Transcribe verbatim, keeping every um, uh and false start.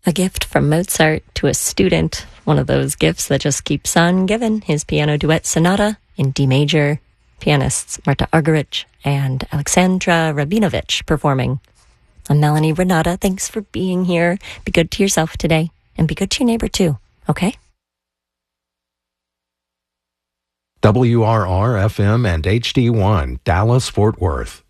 A gift from Mozart to a student, one of those gifts that just keeps on giving. His piano duet sonata in D major, pianists Marta Argerich and Alexandra Rabinovich performing. I'm Melanie Renata. Thanks for being here. Be good to yourself today, and be good to your neighbor too, okay? W R R F M and H D one, Dallas, Fort Worth.